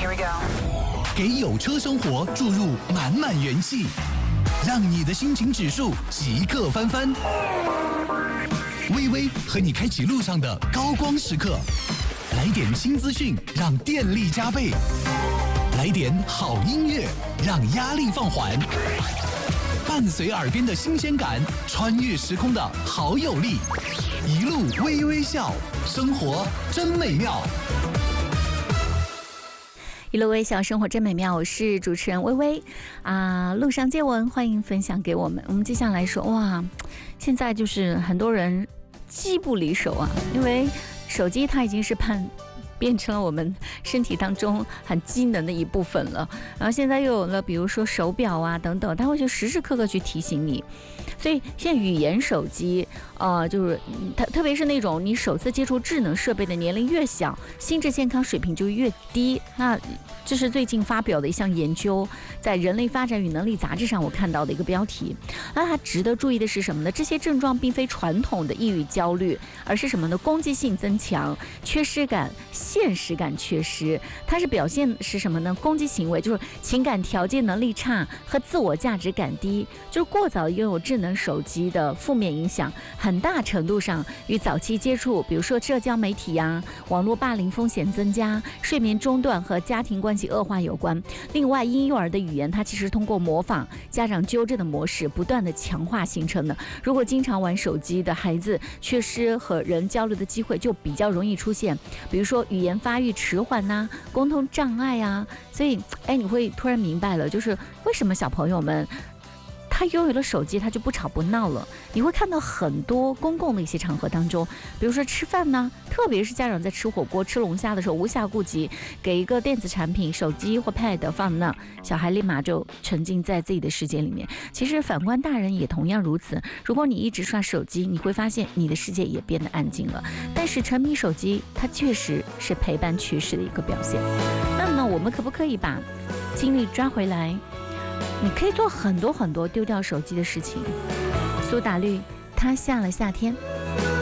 Here we go。 给有车生活注入满满元气，让你的心情指数即刻翻番。微微和你开启路上的高光时刻，来点新资讯，让电力加倍；来点好音乐，让压力放缓。伴随耳边的新鲜感，穿越时空的好有力，一路微微笑，生活真美妙。 一路微笑，生活真美妙。我是主持人微微路上见闻，欢迎分享给我们。我们接下来说，哇，现在就是很多人机不离手啊，因为手机它已经是变成了我们身体当中很机能的一部分了。然后现在又有了比如说手表啊等等，它会去时时刻刻去提醒你。所以现在语言手机就是它特别是那种你首次接触智能设备的年龄越小，心智健康水平就越低。那这是最近发表的一项研究，在《人类发展与能力》杂志上我看到的一个标题。那它值得注意的是什么呢？这些症状并非传统的抑郁焦虑，而是什么呢？攻击性增强、缺失感、现实感缺失。它是表现是什么呢？攻击行为就是情感调节能力差和自我价值感低，就是过早拥有智能手机的负面影响，很大程度上与早期接触，比如说社交媒体网络霸凌风险增加、睡眠中断和家庭关系恶化有关。另外，婴幼儿的语言它其实通过模仿、家长纠正的模式不断的强化形成的。如果经常玩手机的孩子，缺失和人交流的机会，就比较容易出现，比如说语言发育迟缓沟通障碍所以你会突然明白了，就是为什么小朋友们他拥有了手机，他就不吵不闹了。你会看到很多公共的一些场合当中，比如说吃饭特别是家长在吃火锅、吃龙虾的时候，无暇顾及，给一个电子产品、手机或 pad 放那，小孩立马就沉浸在自己的世界里面。其实反观大人也同样如此，如果你一直刷手机，你会发现你的世界也变得安静了。但是沉迷手机，它确实是陪伴缺失的一个表现。那么呢，我们可不可以把精力抓回来？你可以做很多很多丢掉手机的事情。苏打绿，他下了夏天。